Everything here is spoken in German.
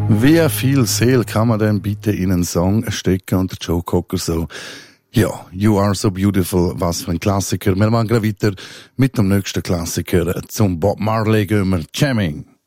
Wie viel Seele kann man denn bitte in einen Song stecken? Und der Joe Cocker so, ja, You Are So Beautiful, was für ein Klassiker. Wir machen gleich weiter mit dem nächsten Klassiker. Zum Bob Marley gehen wir Jamming.